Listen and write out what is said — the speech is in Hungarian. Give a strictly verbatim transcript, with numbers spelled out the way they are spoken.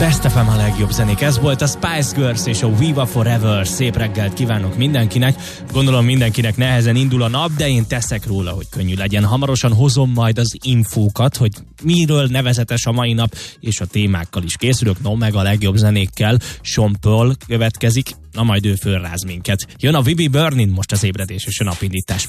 Best ef em a legjobb zenék. Ez volt a Spice Girls és a Viva Forever. Szép reggelt kívánok mindenkinek. Gondolom mindenkinek nehezen indul a nap, de én teszek róla, hogy könnyű legyen. Hamarosan hozom majd az infókat, hogy miről nevezetes a mai nap, és a témákkal is készülök. No, meg a legjobb zenékkel. Sean Paul következik, na majd ő fölráz minket. Jön a Vivi Burnin most az ébredés és a napindítás.